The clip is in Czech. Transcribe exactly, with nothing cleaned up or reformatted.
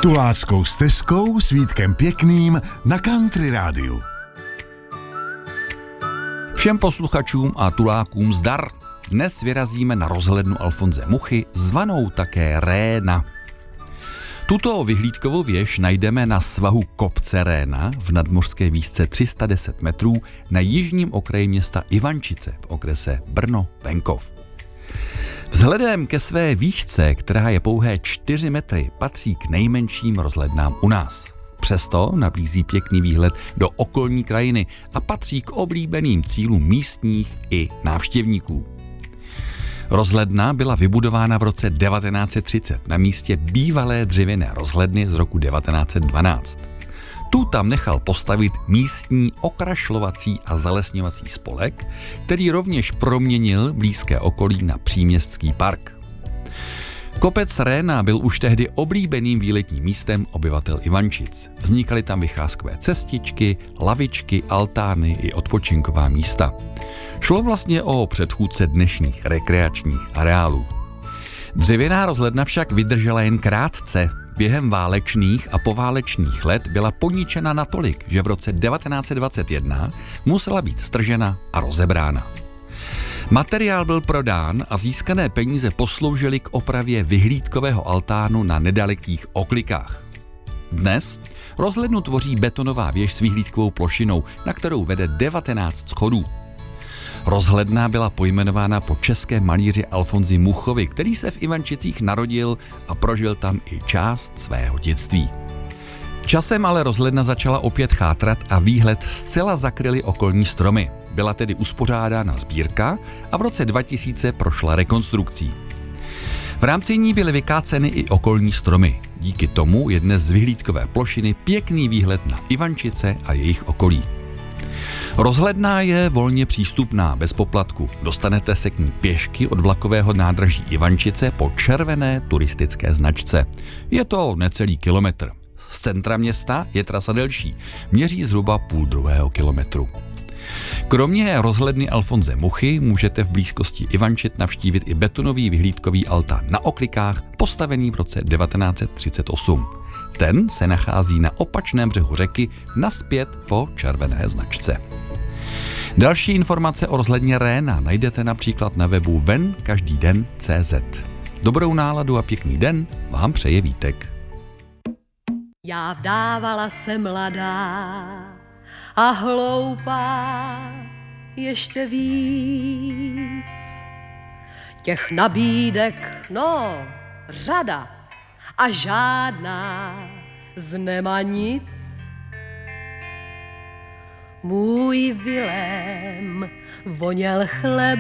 Tuláckou stezkou s Vítkem Pěkným na Country Rádiu. Všem posluchačům a tulákům zdar. Dnes vyrazíme na rozhlednu Alfonse Muchy, zvanou také Réna. Tuto vyhlídkovou věž najdeme na svahu kopce Réna v nadmořské výšce tři sta deset metrů na jižním okraji města Ivančice v okrese Brno-Venkov. Vzhledem ke své výšce, která je pouhé čtyři metry, patří k nejmenším rozhlednám u nás. Přesto nabízí pěkný výhled do okolní krajiny a patří k oblíbeným cílům místních i návštěvníků. Rozhledna byla vybudována v roce devatenáct set třicet na místě bývalé dřevěné rozhledny z roku devatenáct set dvanáct. Tu tam nechal postavit místní okrašlovací a zalesňovací spolek, který rovněž proměnil blízké okolí na příměstský park. Kopec Réna byl už tehdy oblíbeným výletním místem obyvatel Ivančic. Vznikaly tam vycházkové cestičky, lavičky, altány i odpočinková místa. Šlo vlastně o předchůdce dnešních rekreačních areálů. Dřevěná rozhledna však vydržela jen krátce. Během válečných a poválečných let byla poničena natolik, že v roce devatenáct set dvacet jedna musela být stržena a rozebrána. Materiál byl prodán a získané peníze posloužily k opravě vyhlídkového altánu na nedalekých Oklikách. Dnes rozhlednu tvoří betonová věž s vyhlídkovou plošinou, na kterou vede devatenáct schodů. Rozhledna byla pojmenována po českém malíři Alfonsi Muchovi, který se v Ivančicích narodil a prožil tam i část svého dětství. Časem ale rozhledna začala opět chátrat a výhled zcela zakryly okolní stromy. Byla tedy uspořádána sbírka a v roce dva tisíce prošla rekonstrukcí. V rámci ní byly vykáceny i okolní stromy. Díky tomu je dnes z vyhlídkové plošiny pěkný výhled na Ivančice a jejich okolí. Rozhledna je volně přístupná bez poplatku. Dostanete se k ní pěšky od vlakového nádraží Ivančice po červené turistické značce. Je to necelý kilometr. Z centra města je trasa delší, měří zhruba půl druhého kilometru. Kromě rozhledny Alfonse Muchy můžete v blízkosti Ivančit navštívit i betonový vyhlídkový altán na Oklikách, postavený v roce devatenáct set třicet osm. Ten se nachází na opačném břehu řeky nazpět po červené značce. Další informace o rozhledně Réna najdete například na webu ven každý den tečka cé zet. Dobrou náladu a pěkný den vám přeje Vítek. Já vdávala se mladá a hloupá ještě víc. Těch nabídek, no, řada a žádná z nema nic. Můj Vilém voněl chleb